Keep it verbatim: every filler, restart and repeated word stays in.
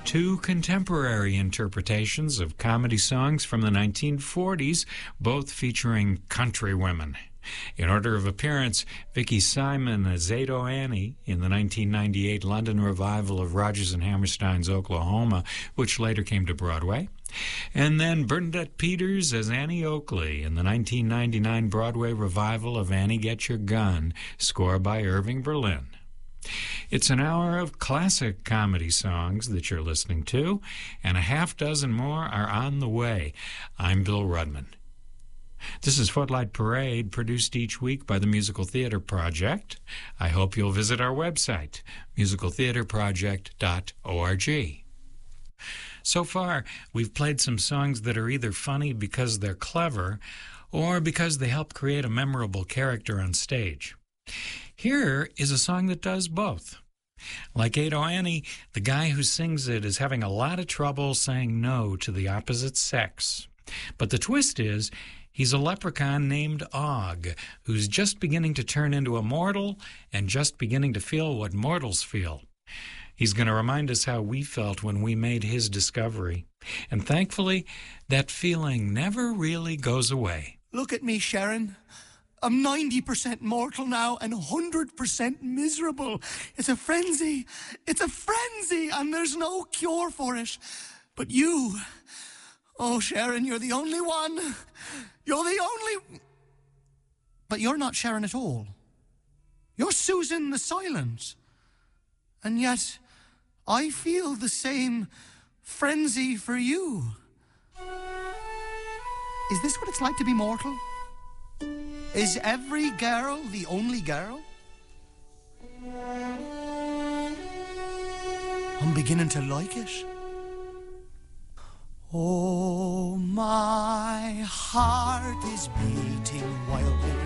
two contemporary interpretations of comedy songs from the nineteen forties, both featuring country women. In order of appearance, Vicky Simon as Ado Annie in the nineteen ninety-eight London revival of Rodgers and Hammerstein's Oklahoma, which later came to Broadway. And then Bernadette Peters as Annie Oakley in the nineteen ninety-nine Broadway revival of Annie Get Your Gun, score by Irving Berlin. It's an hour of classic comedy songs that you're listening to, and a half dozen more are on the way. I'm Bill Rudman. This is Footlight Parade, produced each week by the Musical Theater Project. I hope you'll visit our website, musical theater project dot org. So far, we've played some songs that are either funny because they're clever or because they help create a memorable character on stage. Here is a song that does both. Like Ado Annie, the guy who sings it is having a lot of trouble saying no to the opposite sex. But the twist is, he's a leprechaun named Og, who's just beginning to turn into a mortal and just beginning to feel what mortals feel. He's going to remind us how we felt when we made his discovery. And thankfully, that feeling never really goes away. Look at me, Sharon. I'm ninety percent mortal now and one hundred percent miserable. It's a frenzy. It's a frenzy, and there's no cure for it. But you, oh, Sharon, you're the only one. You're the only... But you're not Sharon at all. You're Susan the Silent. And yet, I feel the same frenzy for you. Is this what it's like to be mortal? Is every girl the only girl? I'm beginning to like it. Oh, my heart is beating wildly.